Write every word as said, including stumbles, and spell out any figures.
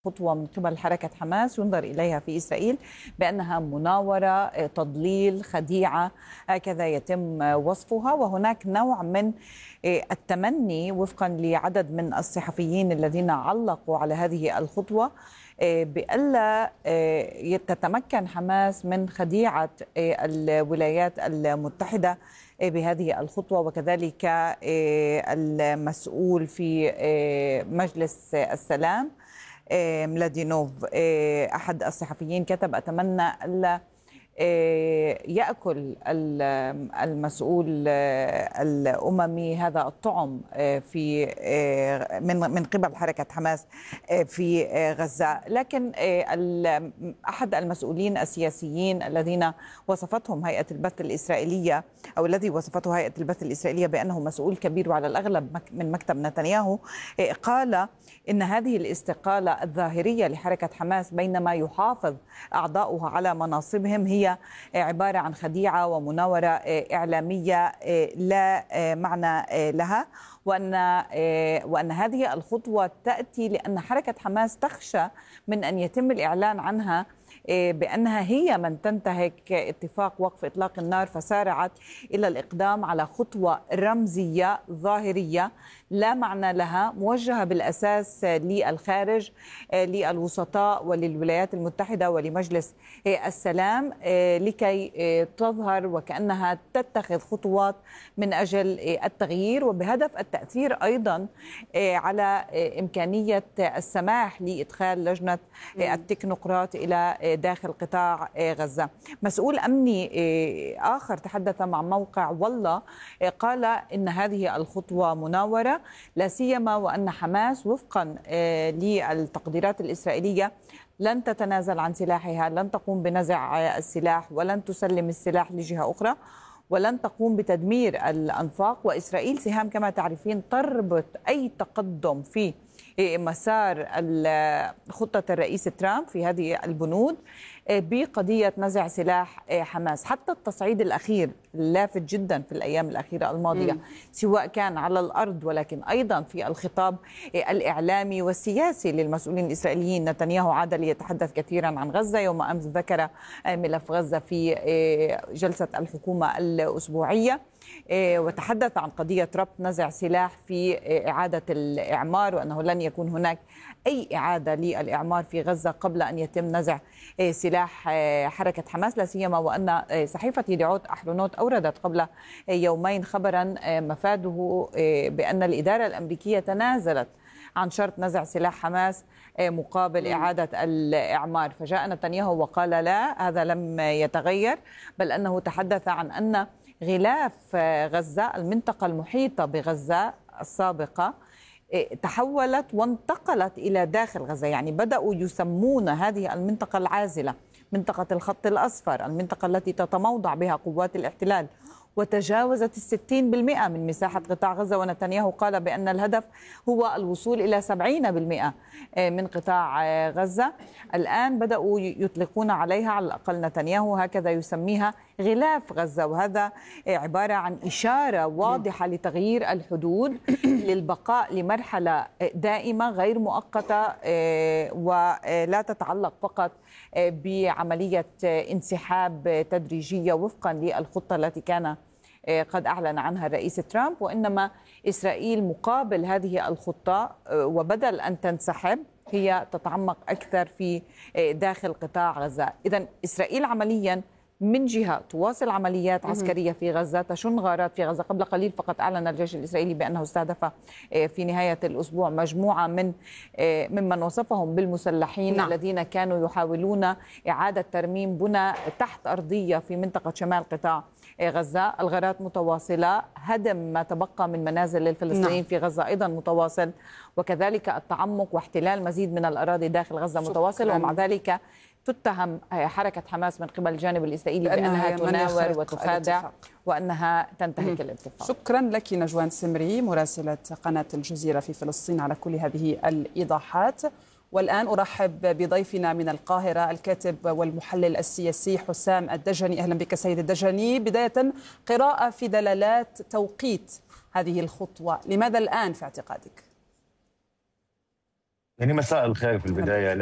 خطوة من قبل حركة حماس ينظر إليها في إسرائيل بأنها مناورة، تضليل، خديعة، هكذا يتم وصفها. وهناك نوع من التمني وفقا لعدد من الصحفيين الذين علقوا على هذه الخطوة بألا تتمكن حماس من خديعة الولايات المتحدة بهذه الخطوة، وكذلك المسؤول في مجلس السلام ملادينوف أحد الصحفيين كتب: أتمنى ألا يأكل المسؤول الأممي هذا الطعم في من من قبل حركة حماس في غزة. لكن أحد المسؤولين السياسيين الذين وصفتهم هيئة البث الإسرائيلية أو الذي وصفته هيئة البث الإسرائيلية بأنه مسؤول كبير وعلى الأغلب من مكتب نتنياهو، قال إن هذه الاستقالة الظاهرية لحركة حماس بينما يحافظ أعضاؤها على مناصبهم هي عبارة عن خديعة ومناورة إعلامية لا معنى لها، وأن وأن هذه الخطوة تأتي لأن حركة حماس تخشى من أن يتم الإعلان عنها بأنها هي من تنتهك اتفاق وقف إطلاق النار، فسارعت إلى الإقدام على خطوة رمزية ظاهرية لا معنى لها، موجهة بالأساس للخارج، للوسطاء وللولايات المتحدة ولمجلس السلام، لكي تظهر وكأنها تتخذ خطوات من أجل التغيير وبهدف التأثير أيضا على إمكانية السماح لإدخال لجنة التكنوقراط إلى داخل قطاع غزة. مسؤول أمني آخر تحدث مع موقع والله قال إن هذه الخطوة مناورة، لا سيما وأن حماس وفقا للتقديرات الإسرائيلية لن تتنازل عن سلاحها، لن تقوم بنزع السلاح ولن تسلم السلاح لجهة أخرى ولن تقوم بتدمير الأنفاق. وإسرائيل سهام كما تعرفين تربط أي تقدم في مسار خطة الرئيس ترامب في هذه البنود بقضية نزع سلاح حماس. حتى التصعيد الأخير لافت جدا في الأيام الأخيرة الماضية، سواء كان على الأرض ولكن أيضا في الخطاب الإعلامي والسياسي للمسؤولين الإسرائيليين. نتنياهو عاد ليتحدث كثيرا عن غزة، يوم أمس ذكر ملف غزة في جلسة الحكومة الأسبوعية وتحدث عن قضية ربط نزع سلاح في إعادة الإعمار، وأنه لن يكون هناك أي إعادة للإعمار في غزة قبل أن يتم نزع سلاح حركة حماس، لا سيما وأن صحيفة يدعوت أحرونوت أوردت قبل يومين خبرا مفاده بأن الإدارة الأمريكية تنازلت عن شرط نزع سلاح حماس مقابل إعادة الإعمار. فجاء نتنياهو وقال لا، هذا لم يتغير، بل أنه تحدث عن أن غلاف غزة، المنطقة المحيطة بغزة السابقة، تحولت وانتقلت إلى داخل غزة. يعني بدأوا يسمون هذه المنطقة العازلة منطقة الخط الأصفر، المنطقة التي تتموضع بها قوات الاحتلال، وتجاوزت الستين بالمئة من مساحة قطاع غزة. ونتنياهو قال بأن الهدف هو الوصول إلى سبعين بالمئة من قطاع غزة. الآن بدأوا يطلقون عليها، على الأقل نتنياهو هكذا يسميها، غلاف غزة، وهذا عبارة عن إشارة واضحة لتغيير الحدود للبقاء لمرحلة دائمة غير مؤقتة ولا تتعلق فقط بعملية انسحاب تدريجية وفقا للخطة التي كان قد أعلن عنها الرئيس ترامب، وإنما إسرائيل مقابل هذه الخطة وبدل أن تنسحب هي تتعمق أكثر في داخل قطاع غزة. إذن إسرائيل عملياً من جهة تواصل عمليات عسكرية في غزة، تشن غارات في غزة. قبل قليل فقط أعلن الجيش الإسرائيلي بأنه استهدف في نهاية الأسبوع مجموعة من ممن وصفهم بالمسلحين نعم. الذين كانوا يحاولون إعادة ترميم بنى تحت أرضية في منطقة شمال قطاع غزة. الغارات متواصلة، هدم ما تبقى من منازل للفلسطينيين نعم. في غزة أيضا متواصل، وكذلك التعمق واحتلال مزيد من الأراضي داخل غزة متواصل. ومع ذلك تتهم حركة حماس من قبل الجانب الإسرائيلي بأنها تناور وتخادع وأنها تنتهك الاتفاق. شكرا لك نجوان سمري مراسلة قناة الجزيرة في فلسطين على كل هذه الإيضاحات. والآن أرحب بضيفنا من القاهرة الكاتب والمحلل السياسي حسام الدجني. أهلا بك سيد الدجني. بداية، قراءة في دلالات توقيت هذه الخطوة، لماذا الآن في اعتقادك؟ يعني مساء الخير في البداية.